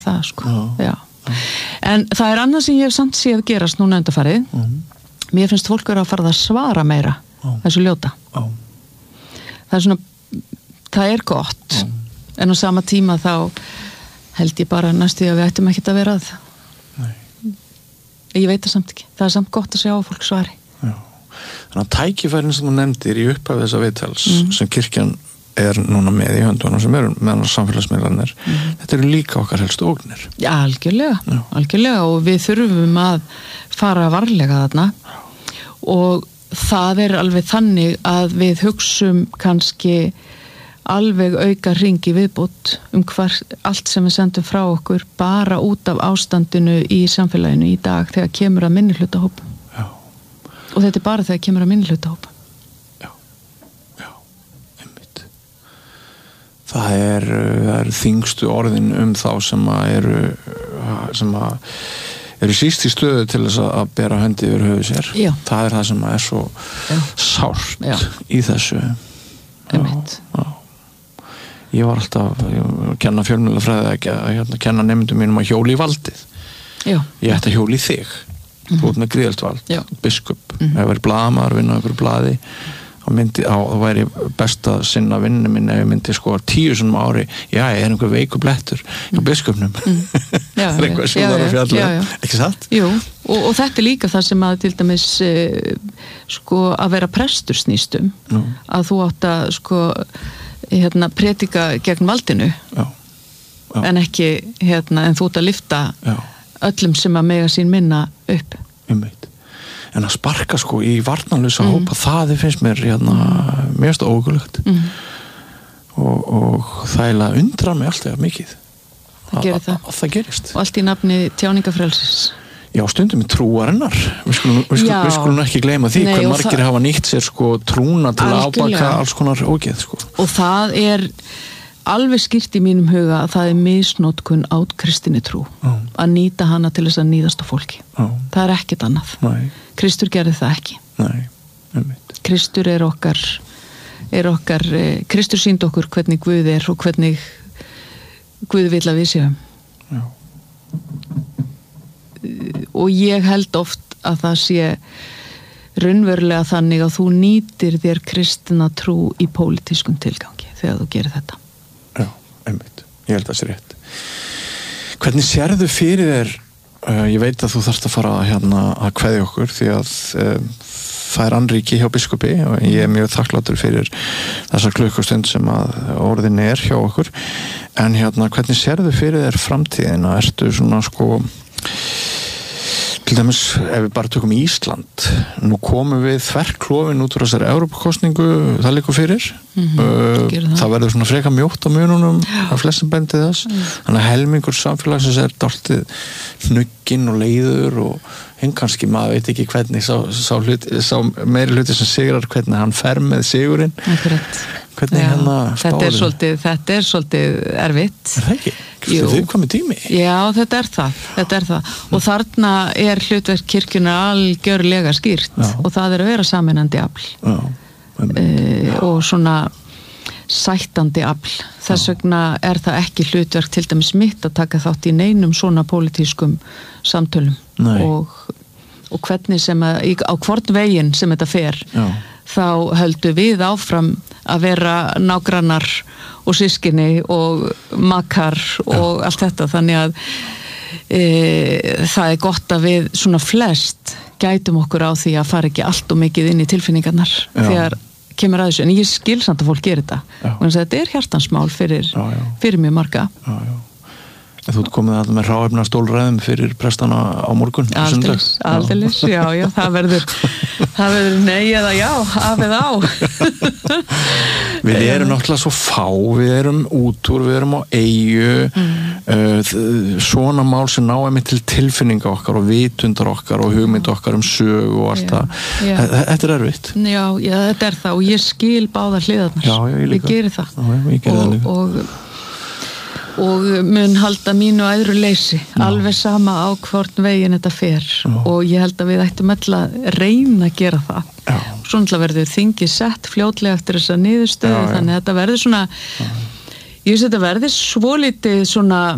það sko. Já. En það annað sem ég hef samt séð gerast núna undanfarið. Mér finnst fólk vera að fara að svara meira þessu ljóta. Það gott. En á sama tíma þá held ég bara næstu að við ættum ekkert að vera að. Nei. Ég veit það samt ekki. Það samt gott að sjá að fólk svari. Já. Þannig að tækifærin sem þú nefndir í upphafi þessa viðtals sem kirkjan núna með í höndunum sem meðan samfélagsmiðlarnir, þetta líka okkar helstu ógnir. Já, algjörlega og við þurfum að fara varlega þarna og það alveg þannig að við hugsum kannski alveg auka hringi viðbót allt sem við sendum frá okkur bara út af ástandinu í samfélaginu í dag þegar kemur að minnihlutahópum. Já. Og þetta bara þegar kemur að minnihlutahópum. Það þyngstu orðin þá sem eru síst í stöðu til þess að bera höndi yfir höfuð sér. Já. Það það sem svo sárt í þessu. Einmitt. Já. Ég var alltaf að kenna fjölmiðlafræði að kenna nemendum mínum að hjóli í valdið. Já. Ég ætti að hjóli í þig. Þú með gríðalt vald, biskup. Ef ég væri blaðamaður, vinna á einhverju blaði, þá væri best að sinna vinnu minn ef ég myndi 10 sinnum á ári, ég einhver veikur blettur hjá biskupnum. Það eitthvað sem það að fjalla. Ekki satt? Jú, og þetta líka það sem að til dæmis að vera prestur snýstum, að þú átt að predika gegn valdinu en ekki en þú átt að lyfta öllum sem að mega sín minna upp. En að sparka í varnarlausa hópa, það finnst mér mjög ógulegt og það undrar mig alltaf mikið að það gerist og allt í nafni tjáningafrelsis. Já, stundum í trúarinnar við skulum ekki gleyma því hver margir hafa nýtt sér trúna til að ábaka alls konar ógeð og það alveg skýrt í mínum huga að það misnotkun á kristinni trú að nýta hana til þess að níðast á fólki. Það ekkert annað. Nei. Kristur gerði það ekki. Nei. Kristur okkar Kristur sýndi okkur hvernig Guð og hvernig Guð vill að við séum. Já. Og ég held oft að það sé raunverulega þannig að þú nýtir þér kristina trú í pólitískum tilgangi þegar þú gerir þetta. Já, einmitt. Ég held að það sé rétt. Hvernig sérðu fyrir þér, ég veit að þú þarft að fara að kveðja okkur því að það annríki hjá biskupi og ég mjög þakklátur fyrir þessa klukkustund sem að orðin hjá okkur en hvernig sérðu fyrir þér framtíðina? Ertu svona til dæmis, ef við bara tökum Ísland, nú komum við þverklofin út úr þessari Evrópukosningu, það liggur fyrir. Það verður svona freka mjótt á mununum að flestum bendi þess. Þannig að helmingur samfélagsins dálítið hnugginn og leiður og hinn kannski, maður veit ekki hvernig sá meiri hluti sem sigrar, hvernig hann fer með sigurinn. Akkurat. Hvernig þetta svolítið erfitt. Það ekki? Þið komið tími? Já, þetta það. Og þarna hlutverk kirkjunnar algjörlega skýrt og það að vera sameinandi afl. Og svona sættandi afl. Þess vegna það ekki hlutverk til dæmis mitt að taka þátt í neinum svona pólitískum samtölum. Og hvernig sem á hvort veginn sem þetta fer. Þá höldum við áfram að vera nágrannar og systkini og makar og allt þetta, þannig að það gott að við svona flest gætum okkur á því að fara ekki allt og mikið inn í tilfinningarnar þegar kemur að þessu, en ég skil samt að fólk gerir þetta og þetta hjartansmál fyrir mjög marga. Þú ert komið með hráefna stólræðum fyrir prestana á morgun. Aldeilis, já, það verður nei eða já, af eða á. Við erum náttúrulega svo fá, við erum útúr, við erum á eyju, svona mál sem ná einmitt til tilfinninga okkar og vitundar okkar og hugmynd okkar sög og allt það. Þetta erfitt. Já, þetta það og ég skil báðar hliðarnar. Já, ég líka. Ég gerir það. Já, ég gerir það líka. Og mun halda mínu æðru leysi alveg sama á hvort veginn þetta fer og ég held að við ættum öll að reyna að gera það. Svona verður þingið sett fljótlega eftir þessa niðurstöðu þannig að þetta verður svona ég veist þetta verður svolítið svona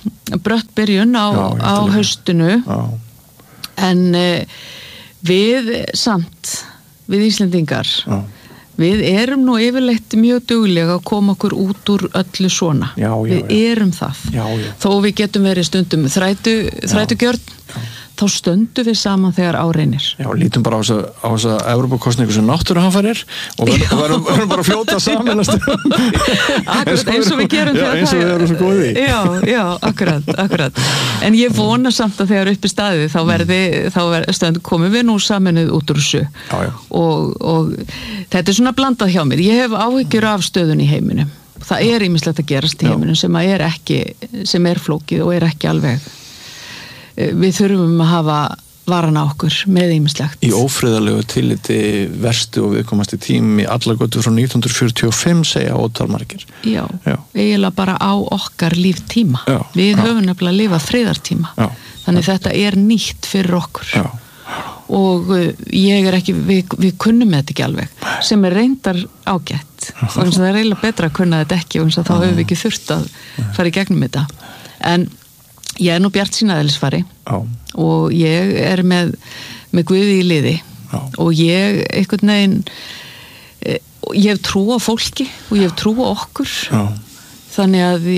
brött byrjun á haustinu en við Íslendingar við erum nú yfirleitt mjög duglega að koma okkur út úr öllu svona við erum það þó við getum verið stundum þrætugjörn þá stöndum við saman þegar áreinir. Já, lítum bara á þessa Evrópukosningu sem náttúruhamfarir og verðum bara að fljóta saman Akkurat, eins og við gerum eins og við erum svo góði Já, akkurat en ég vona samt að þegar uppi staðið þá komum við nú saminuð út úr þessu og þetta er svona blandað hjá mér. Ég hef áhyggjur af stöðun í heiminum. Það ýmislegt að gerast í heiminum sem er flókið og ekki alveg við þurfum að hafa varan á okkur með ýmislegt. Í ófriðalegu tilliti verstu og viðkomasti tími allar götur frá 1945 segja ótalmargir. Já, eiginlega bara á okkar líftíma. Við höfum nefnilega lifað friðartíma. Þannig þetta er nýtt fyrir okkur. Og ég ekki, við kunnum þetta ekki alveg, sem reyndar ágætt. Og eins og það eiginlega betra að kunna þetta ekki og eins og þá höfum við ekki þurft að fara í gegnum þetta. En ég nú bjartsýn eðlisfari og ég með Guði í liði og ég einhvern veginn ég hef trú á fólki og ég hef trú á okkur þannig að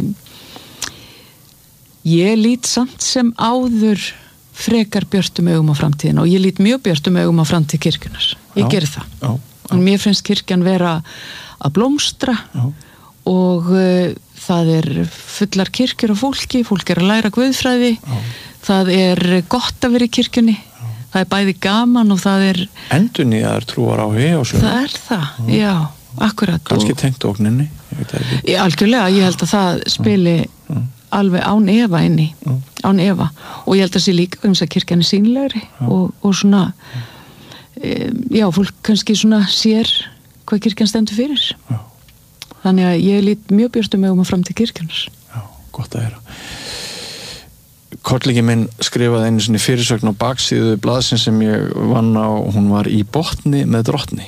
ég lít samt sem áður frekar björtum augum á framtíðina og ég lít mjög björtum augum á framtíð kirkjunar. Ég geri það. Og mér finnst kirkjan vera að blómstra og það fullar kirkjur á fólki, fólk að læra guðfræði, það gott að vera í kirkjunni, það bæði gaman og það endurnýjaðar trúar á og það það, já, akkurat. Kannski tengt ógninni, ég veit það ekki. Algjörlega, ég held að það spili alveg án efa inni, án efa og ég held að sé líka að kirkjan sýnilegri og svona já, fólk kannski svona sér hvað kirkjan stendur fyrir. Þannig að ég lít mjög björtum augum á framtíð kirkjunar. Já, gott að heyra. Kollegi minn skrifaði einu sinni fyrirsögn á baksíðu blaðsins sem ég vann á, hún var í botni með drottni.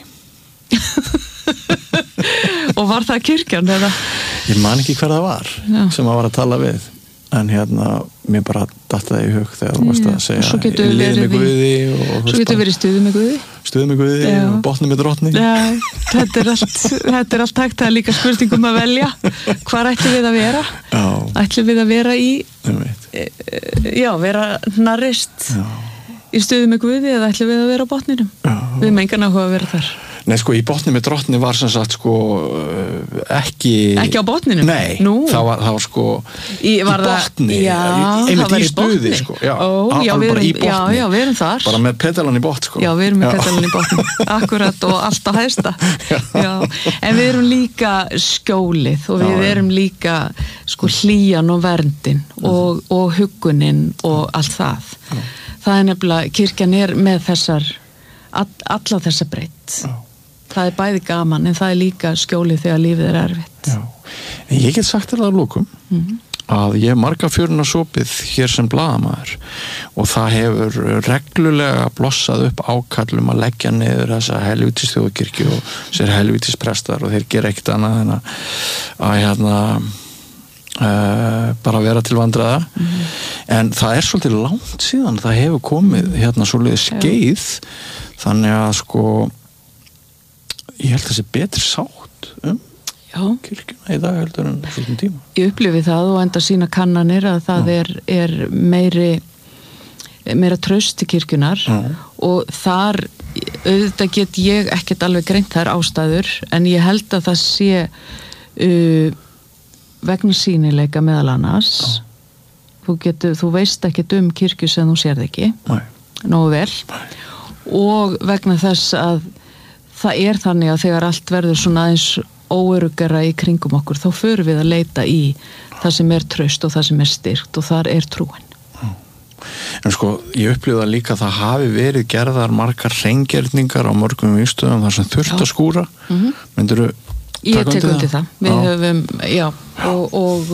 Og var það kirkjan eða? Ég man ekki hver það var sem að var að tala við. En mér bara datt það í hug þegar þú varst að segja lið með Guði og svo getur verið stuð með Guði og botni með drottni. Þetta er allt hægt, það er líka spurningum að velja hvar ætlum við að vera ætlum við að vera í vera narrist í stuði með Guði eða ætlum við að vera á botninum við með engan áhuga að vera þar. Nei, sko, í botni með drottni var sem sagt, sko, ekki á botninu? Nei, það var sko í botni, einmitt í stuði, sko. Alveg bara í botni. Já, við erum þar. Bara með pedalan í botn, sko. Já, við erum með pedalan í botn. Akkurat og allt á hæsta. Já. En við erum líka skjólið og við erum líka, sko, hlýjan og verndin og huggunin og allt það. Það nefnilega, kirkjan með alla þessa breytt. Það bæði gaman en það líka skjólið þegar lífið erfitt. Já. En ég get sagt þér það að lokum að ég marga fjöruna sopið hér sem blaðamaður og það hefur reglulega blossað upp ákallum að leggja niður þessa helvítis þjóðkirkju og sér helvítis prestar og þeir gera ekkert annað en að bara vera til vandræða en það svolítið langt síðan það hefur komið svolítið skeið þannig að sko ég held að það sé betri sátt kirkjuna í dag heldur en svona tíma. Ég upplifi það og enda sína kannanir að það er meira traust til kirkjunar og þar auðvitað get ég ekkert alveg greint þær ástæður en ég held að það sé vegna sýnileika meðal annars þú veist ekkert kirkju sem þú sérð ekki nógu vel og vegna þess að það þannig að þegar allt verður svona aðeins óöruggara í kringum okkur þá förum við að leita í það sem traust og það sem styrkt og þar trúin. En sko, ég upplifði það líka að það hafi verið gerðar margar hreingerningar á mörgum vígstöðum þar sem þurft að skúra. Myndirðu Ég tek undir það. Við höfum, og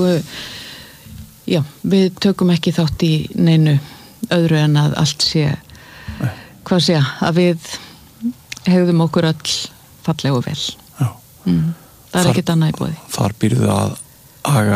við tökum ekki þátt í neinu öðru en að allt sé, að við hegðum okkur öll fallega og vel. Það ekkert annað í boði. Þar býrðu að aga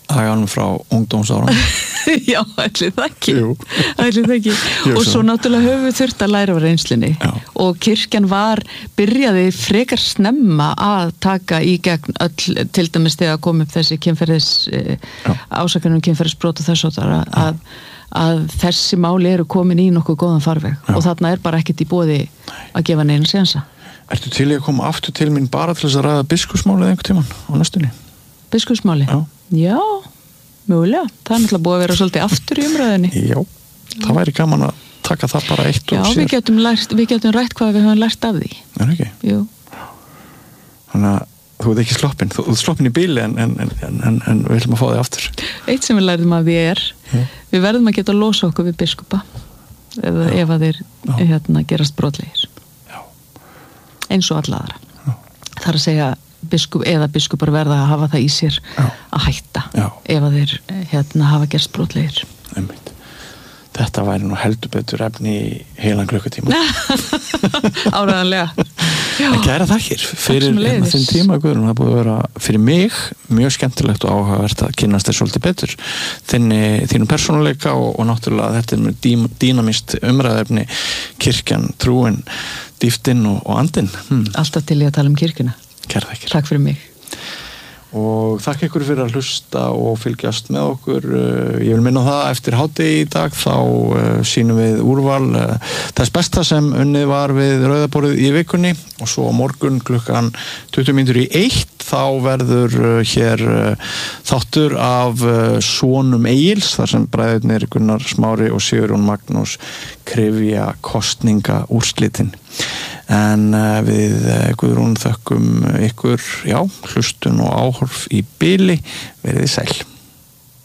Haganum frá ungdómsárum. Já, ætli það ekki. Og svo náttúrulega höfum við þurft að læra á reynslunni. Og kirkjan byrjaði frekar snemma að taka í gegn öll, til dæmis þegar kom upp þessi ásakanum kynferðisbrot og þess að þessi máli eru komin í nokkuð góðan farveg. Og þarna bara ekkert í boði að gefa neina sénsa. Ertu til í að koma aftur til mín bara til þess að ræða biskupsmálið einhvern tímann á næstunni? Biskupsmáli? Já, mögulega. Það náttúrulega búið að vera svolítið aftur í umræðinni. Já, það væri gaman að taka það bara eitt og sér. Já, við getum rætt hvað við höfum lært af því. Er ekki? Jú. Þannig að þú ert ekki sloppin. Þú ert sloppin í bíli en við viljum að fá þig aftur. Eitt sem við lærðum af því við verðum að geta að losa okkur við biskupa ef að þeir gerast brotlegir. Já. Eins og alla aðra. Það að segja biskupar verða að hafa það í sér að hætta ef að þeir hafa gerst brotlegir. Einmitt. Þetta væri nú heldur betur efni í heilan klukkutíma. Áræðanlega. En kæra þakkir fyrir þinn tíma, Guðrún. Það búið að vera fyrir mig mjög skemmtilegt og áhugavert að kynnast þér svolítið betur. Þínu persónuleika og náttúrulega þetta með dýnamist umræðefni, kirkjan, trúin, dýftin og andin. Alltaf til ég að tala um kirkjuna. Kæra þakkir. Takk fyrir mig. Og þakka ykkur fyrir að hlusta og fylgjast með okkur. Ég vil minna það eftir hádegi í dag þá sýnum við úrval þess besta sem unnið var við Rauðaborðið í vikunni og svo morgun klukkan 1:20 þá verður hér þáttur af sonum Egils þar sem bræðurnir Gunnar Smári og Sigurjón Magnús krefja kosninga úrslitin. En við Guðrún þökkum ykkur, hlustun og áhorf í bili, verið sæl.